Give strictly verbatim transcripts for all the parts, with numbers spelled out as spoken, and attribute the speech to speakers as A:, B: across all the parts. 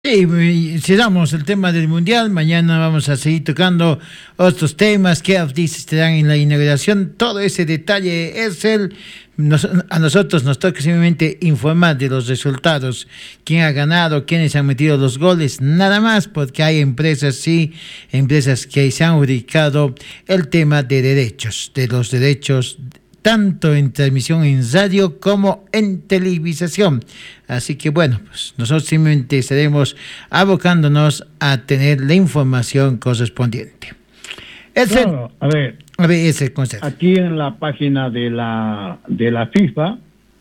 A: Sí, y cerramos el tema del Mundial. Mañana vamos a seguir tocando otros temas, qué artistas estarán en la inauguración. Todo ese detalle es el... Nos, a nosotros nos toca simplemente informar de los resultados, quién ha ganado, quiénes han metido los goles, nada más, porque hay empresas, sí, empresas que se han ubicado el tema de derechos, de los derechos tanto en transmisión en radio como en televisación. Así que bueno, pues nosotros simplemente estaremos abocándonos a tener la información correspondiente. Ese,
B: claro, a ver,
A: a ver ese concepto.
B: Aquí en la página de la de la FIFA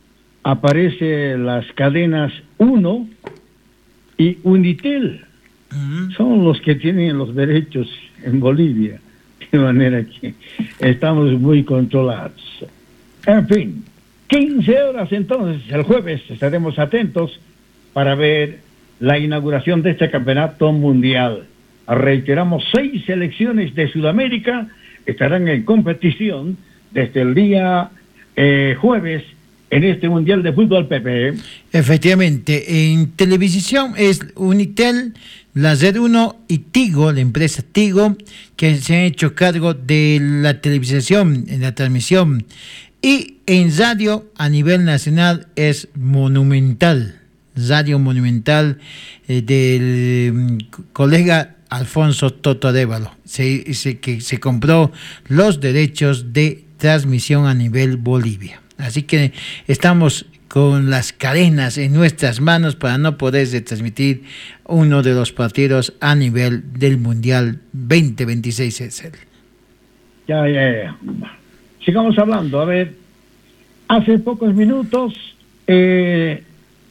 B: aparece las cadenas Uno y Unitel. Uh-huh. Son los que tienen los derechos en Bolivia. De manera que estamos muy controlados. En fin, quince horas entonces, el jueves estaremos atentos para ver la inauguración de este campeonato mundial. Reiteramos, seis selecciones de Sudamérica estarán en competición desde el día eh, jueves en este Mundial de Fútbol, Pepe.
A: Efectivamente, en televisión es Unitel, la Z uno y Tigo, la empresa Tigo, que se han hecho cargo de la televisación, en la transmisión. Y en radio, a nivel nacional, es Monumental, Radio Monumental, eh, del um, colega Alfonso Toto Arévalo, se, se, que se compró los derechos de transmisión a nivel Bolivia. Así que estamos con las cadenas en nuestras manos para no poder transmitir uno de los partidos a nivel del Mundial veinte veintiséis. Es el.
B: Ya, ya, ya. Sigamos hablando. A ver, hace pocos minutos eh,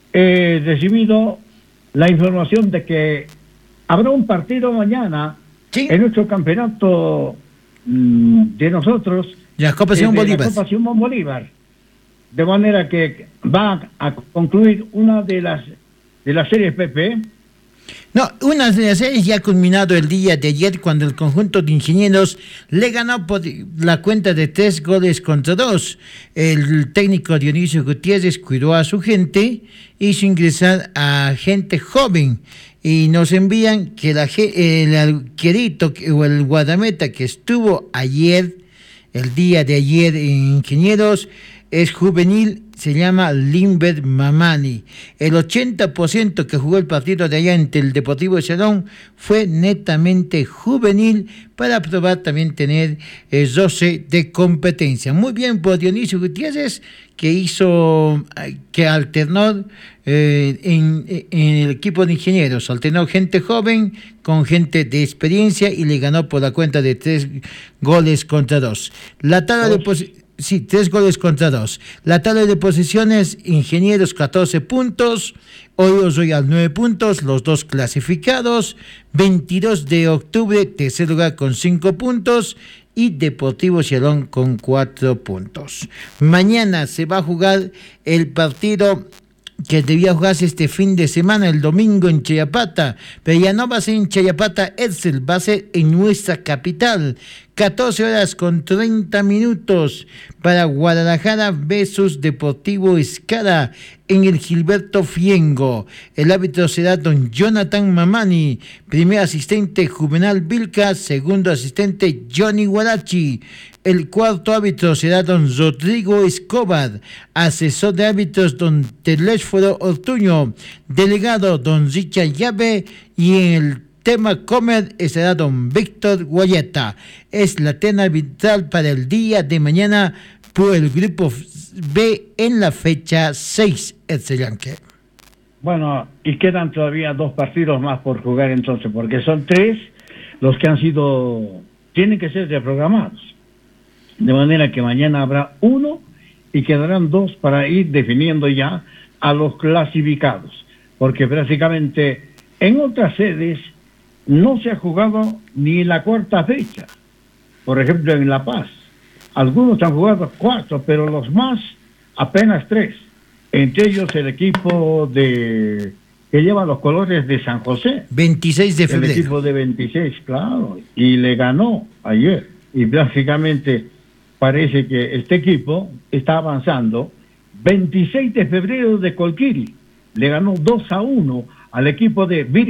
B: he recibido la información de que habrá un partido mañana, ¿sí?, en nuestro campeonato mmm, de nosotros,
A: la Copa Simón
B: eh,
A: Bolívar.
B: La Copa Simón Bolívar. De manera que va a concluir una de las de las series, Pepe.
A: No, una de las series ya ha culminado el día de ayer cuando el conjunto de Ingenieros le ganó por la cuenta de tres goles contra dos. El técnico Dionisio Gutiérrez cuidó a su gente, hizo ingresar a gente joven y nos envían que la, el arquerito o el guardameta que estuvo ayer, el día de ayer en Ingenieros, es juvenil, se llama Limber Mamani. El ochenta por ciento que jugó el partido de allá entre el Deportivo de Salón fue netamente juvenil para probar también tener eh, doce de competencia. Muy bien por Dionisio Gutiérrez, que hizo, que alternó eh, en, en el equipo de Ingenieros, alternó gente joven con gente de experiencia y le ganó por la cuenta de tres goles contra dos. La tabla de posiciones... Sí, tres goles contra dos. La tabla de posiciones, Ingenieros catorce puntos, Oro Royal nueve puntos, los dos clasificados, veintidós de octubre, tercer lugar con cinco puntos, y Deportivo Salón con cuatro puntos. Mañana se va a jugar el partido que debía jugarse este fin de semana, el domingo en Chayapata, pero ya no va a ser en Chayapata, Edsel, va a ser en nuestra capital. catorce horas con treinta minutos para Guadalajara versus Deportivo Escara en el Gilberto Fiengo. El árbitro será don Jonathan Mamani, primer asistente Juvenal Vilca, segundo asistente Johnny Guarachi. El cuarto árbitro será don Rodrigo Escobar, asesor de árbitros don Telésforo Ortuño, delegado don Richard Llave, y en el tema Comer estará don Víctor Guayeta. Es la terna arbitral para el día de mañana por el grupo B en la fecha seis, Etzelanque.
B: Bueno, y quedan todavía dos partidos más por jugar entonces, porque son tres los que han sido, tienen que ser reprogramados. De manera que mañana habrá uno y quedarán dos para ir definiendo ya a los clasificados. Porque prácticamente en otras sedes no se ha jugado ni la cuarta fecha. Por ejemplo, en La Paz, algunos han jugado cuatro, pero los más apenas tres. Entre ellos el equipo de que lleva los colores de San José.
A: veintiséis de febrero.
B: El equipo de veintiséis, claro. Y le ganó ayer. Y prácticamente parece que este equipo está avanzando. veintiséis de febrero de Colquiri. Le ganó dos a uno al equipo de Vir